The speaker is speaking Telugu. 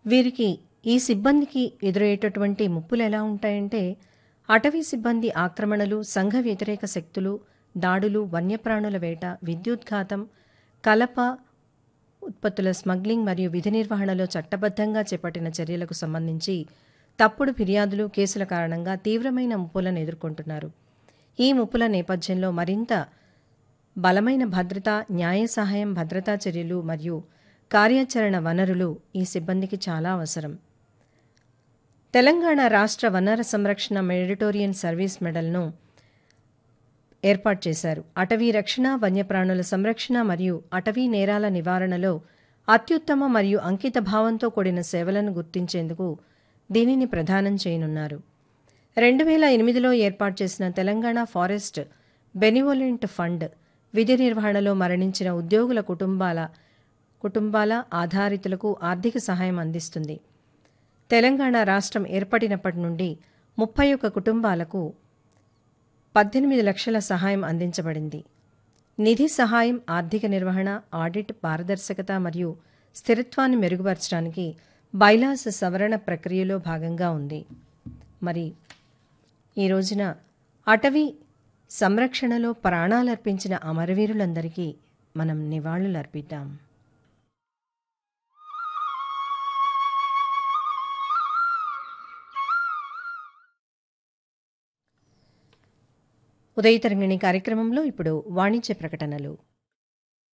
వీరికి ఈ సిబ్బందికి ఎదురయ్యేటటువంటి ముప్పులెలా ఉంటాయంటే, అటవీ సిబ్బంది ఆక్రమణలు, సంఘ వ్యతిరేక శక్తులు, దాడులు, వన్యప్రాణుల వేట, విద్యుద్ఘాతం, కలప ఉత్పత్తుల స్మగ్లింగ్ మరియు విధి నిర్వహణలో చట్టబద్ధంగా చేపట్టిన చర్యలకు సంబంధించి తప్పుడు ఫిర్యాదులు, కేసుల కారణంగా తీవ్రమైన ముప్పులను ఎదుర్కొంటున్నారు. ఈ ముప్పుల నేపథ్యంలో మరింత బలమైన భద్రత, న్యాయ సహాయం, భద్రతా చర్యలు మరియు కార్యాచరణ వనరులు ఈ సిబ్బందికి చాలా అవసరం. తెలంగాణ రాష్ట్ర వనర సంరక్షణ మెరిటోరియన్ సర్వీస్ మెడల్ను ఏర్పాటు చేశారు. అటవీ రక్షణ, వన్యప్రాణుల సంరక్షణ మరియు అటవీ నేరాల నివారణలో అత్యుత్తమ మరియు అంకిత భావంతో కూడిన సేవలను గుర్తించేందుకు దీనిని ప్రదానం చేయనున్నారు. 2008లో ఏర్పాటు చేసిన తెలంగాణ ఫారెస్ట్ బెనివోలెంట్ ఫండ్ విధి నిర్వహణలో మరణించిన ఉద్యోగుల కుటుంబాల ఆధారితులకు ఆర్థిక సహాయం అందిస్తుంది. తెలంగాణ రాష్ట్రం ఏర్పడినప్పటి నుండి 31 కుటుంబాలకు 18 లక్షల సహాయం అందించబడింది. నిధి సహాయం, ఆర్థిక నిర్వహణ, ఆడిట్, పారదర్శకత మరియు స్థిరత్వాన్ని మెరుగుపరచడానికి బైలాస్ సవరణ ప్రక్రియలో భాగంగా ఉంది. మరి ఈ రోజున అటవీ సంరక్షణలో ప్రాణాలర్పించిన అమరవీరులందరికీ మనం నివాళులర్పిద్దాం. ఉదయతరంగిణి కార్యక్రమంలో ఇప్పుడు వాణిజ్య ప్రకటనలు.